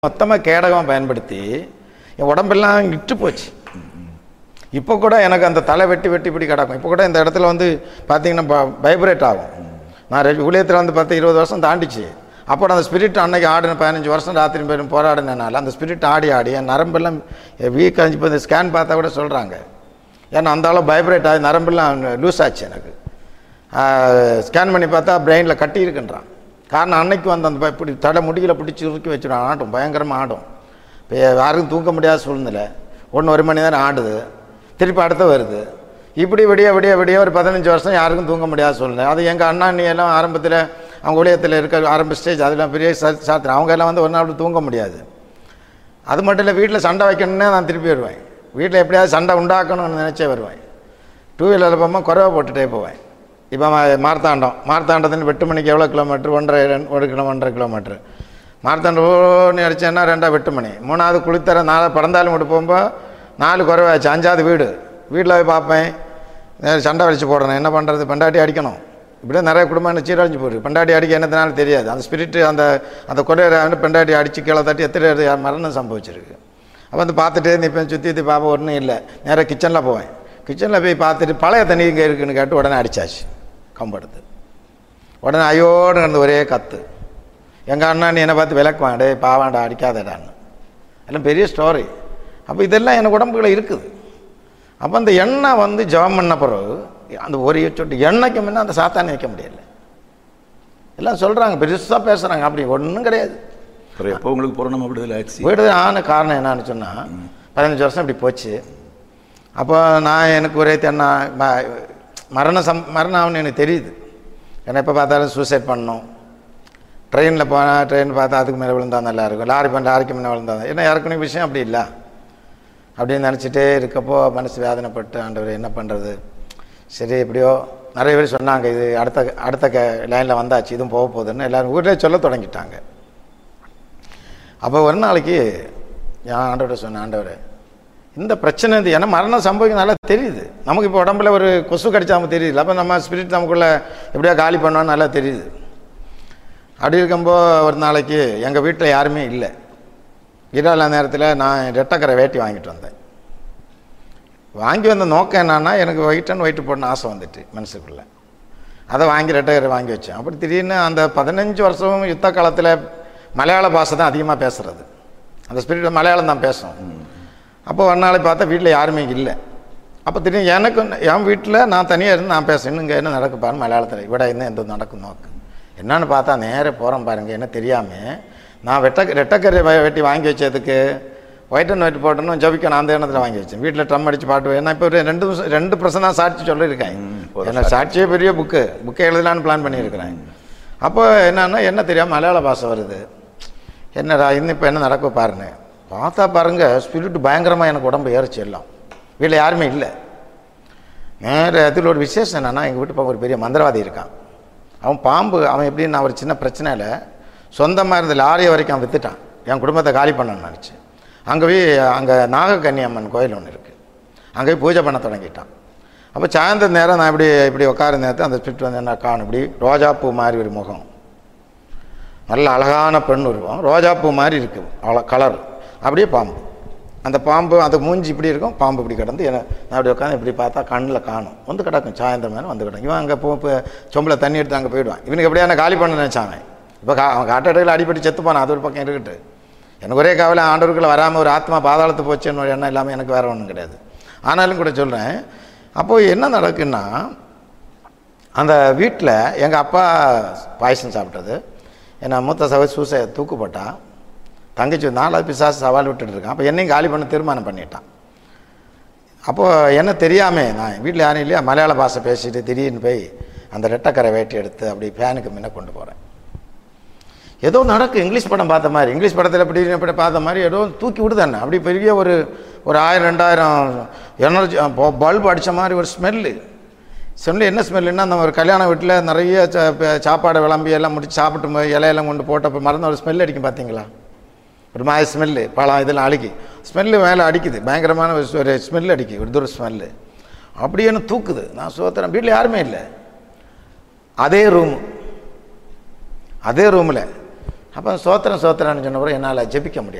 மொத்தமாக கேடகம் பயன்படுத்தி என் உடம்பெல்லாம் இட்டு போச்சு. இப்போ கூட எனக்கு அந்த தலை வெட்டி இப்படி கிடக்கும். இப்போ கூட இந்த இடத்துல வந்து பார்த்தீங்கன்னா வைப்ரேட் ஆகும். நான் ஊழியத்தில் வந்து 10-20 வருஷம் தாண்டிச்சு. அப்புறம் அந்த ஸ்பிரிட் அன்னைக்கு ஆடின 15 வருஷம் ராத்திரி பேரும் போராடினால அந்த ஸ்பிரிட் ஆடி என் நரம்பெல்லாம் வீக் ஆச்சு. இப்போ இந்த ஸ்கேன் பார்த்தா கூட சொல்கிறாங்க. ஏன்னா அந்த அளவு வைப்ரேட் ஆகி நரம்பெல்லாம் லூஸ் ஆச்சு. எனக்கு ஸ்கேன் பண்ணி பார்த்தா பிரெயினில் கட்டி இருக்குன்றான். காரணம் அன்னைக்கு வந்து அந்த இப்படி தடை முடியல பிடிச்சி உருக்கி வச்சுடும். ஆட்டும், பயங்கரமாக ஆடும். இப்போ யாருக்கும் தூக்க முடியாத சூழ்நிலை. 1 மணி நேரம் ஆடுது, திருப்பி அடுத்த வருது. இப்படி விடிய ஒரு 15 வருஷம் யாருக்கும் தூங்க முடியாத சூழ்நிலை. அது எங்கள் அண்ணா நீ எல்லாம் ஆரம்பத்தில் அவங்க ஊழியத்தில் இருக்க ஆரம்ப ஸ்டேஜ் அதெல்லாம் பெரிய சாத்திரம். அவங்க எல்லாம் வந்து ஒரு நாள் தூங்க முடியாது. அது மட்டும் இல்லை, வீட்டில் சண்டை வைக்கணுன்னே நான் திருப்பி வருவேன். வீட்டில் எப்படியாவது சண்டை உண்டாக்கணும்னு நினச்சே வருவேன். 2 வீலரில் போகும்போது குறைவை போட்டுகிட்டே போவேன். இப்போ மார்த்தாண்டத்துன்னு 8 மணிக்கு எவ்வளோ கிலோமீட்டர்? 1.5 கிலோமீட்டர். மார்த்தாண்டம் அடித்தேன்னா 2 8 மணி. 3வது குளித்தர 4 படந்தாலும் விட்டு போகும்போது 4 குறைவாச்சு. 5வது வீட்டில் போய் பார்ப்பேன். சண்டை வலிச்சு போடணும். என்ன பண்ணுறது? பெண்டாட்டி அடிக்கணும். இப்படியே நிறைய குடும்பம் என்ன சீரழிஞ்சு போயிருக்கு. பெண்டாட்டி அடிக்க என்னதுனாலும் தெரியாது. அந்த ஸ்பிரிட்டு அந்த குறையை பெண்டாட்டி அடித்து கீழே தட்டி எத்தனை மரணம் சம்பவிச்சிருக்கு. அப்போ வந்து பார்த்துட்டே நிற்பேன். சுற்றி பார்ப்பேன். ஒன்றும் இல்லை. நேராக கிச்சனில் போவேன். கிச்சனில் போய் பார்த்துட்டு பழைய தண்ணி இங்கே இருக்குன்னு கேட்டு உடனே அடித்தாச்சு கம்பெடுத்து. உடனே ஐயோடு நடந்து ஒரே கத்து. எங்கள் அண்ணா நீ என்னை பார்த்து விளக்குவான், டே பாவாண்டா அடிக்காதடான்னு. எல்லாம் பெரிய ஸ்டோரி. அப்போ இதெல்லாம் எனக்கு உடம்புகளை இருக்குது. அப்போ அந்த எண்ணெய் வந்து ஜபம் பண்ண பிறகு அந்த ஒரு சொட்டு எண்ணெய்க்கு முன்னே அந்த சாத்தானே வைக்க முடியல. எல்லாம் சொல்கிறாங்க, பெருசாக பேசுகிறாங்க. அப்படி ஒன்றும் கிடையாது. எப்போ உங்களுக்கு பூரணமாக விடுதலை ஆன காரணம் என்னன்னு சொன்னால் 15 வருஷம் இப்படி போச்சு. அப்போ நான் எனக்கு ஒரே தென்னா மரணம் ஆகுன்னு எனக்கு தெரியுது. ஏன்னா எப்போ பார்த்தாலும் சூசைட் பண்ணணும். ட்ரெயின் பார்த்தா அதுக்கு மேலே விழுந்தால் நல்லாயிருக்கும். லாரிக்கு முன்னே விழுந்தால். ஏன்னா யாருக்குன்னு விஷயம் அப்படி இல்லை. அப்படின்னு நினச்சிட்டே இருக்கப்போ மனசு வேதனைப்பட்டு ஆண்டவர் என்ன பண்ணுறது, சரி எப்படியோ நிறைய பேர் சொன்னாங்க இது அடுத்த லைனில் வந்தாச்சு, இதுவும் போக போகுதுன்னு எல்லோரும் ஊரிலே சொல்ல தொடங்கிட்டாங்க. அப்போ ஒரு நாளைக்கு நான் ஆண்டவர்கிட்ட சொன்னேன், ஆண்டவர் இந்த பிரச்சனை இது ஏன்னா மரணம் சம்பவிக்கும் நல்லா தெரியுது. நமக்கு இப்போ உடம்புல ஒரு கொசு கடிச்சா நமக்கு தெரியுது. அப்போ நம்ம ஸ்பிரிட் நமக்குள்ளே எப்படியோ காலி பண்ணோன்னு நல்லா தெரியுது. அப்படி இருக்கும்போது ஒரு நாளைக்கு எங்கள் வீட்டில் யாருமே இல்லை. இரவு நேரத்தில் நான் ரெட்டக்கரை வேட்டி வாங்கிட்டு வந்தேன். வாங்கி வந்த நோக்கம் என்னன்னா, எனக்கு ஒயிட்டு போடணும் ஆசை வந்துட்டு மனசுக்குள்ளே. அதை வாங்கி ரெட்டக்கரை வாங்கி வச்சேன். அப்படி திடீர்னு அந்த 15 வருஷம் யுத்த காலத்தில் மலையாள பாஷை தான் அதிகமாக பேசுகிறது. அந்த ஸ்பிரிட் மலையாளம் தான் பேசும். அப்போ ஒரு நாளைக்கு பார்த்தா வீட்டில் யாருமே இல்லை. அப்போ திடீர்னு எனக்கு என் வீட்டில் நான் தனியாக இருந்து நான் பேசுகிறேன். இங்கே என்ன நடக்கு பாருங்க மலையாளத்தில் விட இன்னும் எந்த நடக்கும் நோக்கு என்னன்னு பார்த்தா நேராக போகிறேன் பாருங்கள். என்ன தெரியாமல் நான் ரெட்டக்கரை வெட்டி வாங்கி வச்சதுக்கு ஒயிட் அண்ட் ஒயிட் போட்டணும் ஜபிக்கணும் அந்த எண்ணத்தில் வாங்கி வச்சேன். வீட்டில் ட்ரம் அடித்து பாட்டு. ஏன்னா இப்போ ஒரு 2% தான் சாட்சி சொல்லியிருக்கேன். ஏன்னா சாட்சியே பெரிய புக்கை எழுதலான்னு பிளான் பண்ணியிருக்கிறேன். அப்போ என்னன்னா என்ன தெரியாமல் மலையாள பாஷை வருது. என்னடா இன்னும் இப்போ என்ன நடக்க பாருங்க. பார்த்தா பாருங்கள் ஸ்பிரிட் பயங்கரமாக எனக்கு உடம்பு ஏறிச்சு. எல்லாம் வீட்டில் யாருமே இல்லை. நேர அதில் ஒரு விசேஷம் என்னென்னா, எங்கள் வீட்டு பக்கம் ஒரு பெரிய மந்திரவாதி இருக்கான். அவன் எப்படின்னு நான் ஒரு சின்ன பிரச்சனையில் சொந்தமாக இருந்த லாரியை வரைக்கும் அவன் விற்றுட்டான். என் குடும்பத்தை காலி பண்ணணும்னு நினச்சி அங்கே நாகக்கன்னி அம்மன் கோயில் ஒன்று இருக்குது. அங்கே போய் பூஜை பண்ண தொடங்கிட்டான். அப்போ சாயந்தர நேரம் நான் இப்படி உட்கார நேரத்தில் அந்த ஸ்பிரிட் வந்து என்ன காணும், இப்படி ரோஜாப்பூ மாதிரி ஒரு முகம், நல்ல அழகான பெண் உருவம், ரோஜாப்பூ மாதிரி இருக்குது அவ்வளோ கலர். அப்படியே பாம்பு. அந்த பாம்பு அந்த மூஞ்சி இப்படி இருக்கும், பாம்பு இப்படி கிடந்து நான் அப்படி உட்காந்து இப்படி பார்த்தா கண்ணில் காணும் வந்து கிடக்கும். சாயந்தரம் நேரம் வந்து கிடக்கும். இவன் அங்கே இப்போ சொம்பில் தண்ணி எடுத்து அங்கே போயிடுவான். இவனுக்கு எப்படியான காலி பண்ண நினச்சாங்க. இப்போ அவன் காட்டடையில் அடிப்பட்டு செத்து போனான். அது ஒரு பக்கம் இருக்கட்டு. எனக்கு ஒரே கவலை, ஆண்டவருக்குள்ளே வராமல் ஒரு ஆத்மா பாதாளத்து போச்சுன்னு ஒரு எண்ணம் இல்லாமல் எனக்கு வேறு ஒன்றும் கிடையாது. ஆனாலும் கூட சொல்கிறேன். அப்போது என்ன நடக்குன்னா, அந்த வீட்டில் எங்கள் அப்பா பாயசம் சாப்பிட்டது. ஏன்னா மூத்த சகோதரி சூசை தூக்குப்பட்டா. தங்கச்சி 4வது பிசாசு சவால் விட்டுட்டு இருக்கான். அப்போ என்னையும் காலி பண்ண தீர்மானம் பண்ணிட்டான். அப்போது என்ன தெரியாமல் நான் வீட்டில் யாரும் இல்லையா மலையாள பாஷை பேசிட்டு திடீர்னு போய் அந்த ரெட்டக்கரை வேட்டி எடுத்து அப்படி ஃபேனுக்கு முன்ன கொண்டு போகிறேன். ஏதோ நடக்கு. இங்கிலீஷ் படம் பார்த்த மாதிரி, இங்கிலீஷ் படத்தில் இப்படி பார்த்த மாதிரி ஏதோ தூக்கி விடுதானே. அப்படி பெரிய ஒரு 1000-2000 எனர்ஜி பல்பு அடித்த மாதிரி ஒரு ஸ்மெல்லு. என்ன ஸ்மெல்லுன்னா, அந்த ஒரு கல்யாண வீட்டில் நிறைய சாப்பாடை விளம்பி எல்லாம் முடிச்சு சாப்பிட்டு இலையெல்லாம் கொண்டு போட்டப்போ மறந்து ஒரு ஸ்மெல் அடிக்கும் பார்த்தீங்களா? ஒரு மாய ஸ்மெல்லு, பழம் இதெல்லாம் அடிக்கி ஸ்மெல்லு மேலே அடிக்குது. பயங்கரமான ஒரு ஸ்மெல் அடிக்குது, ஒரு தூர ஸ்மெல்லு. அப்படியே தூக்குது. நான் சோத்துறேன். வீட்டில் யாருமே இல்லை. அதே ரூமில் அப்போ சோத்திரம்னு சொன்ன பிறகு என்னால் ஜெபிக்க முடியாது.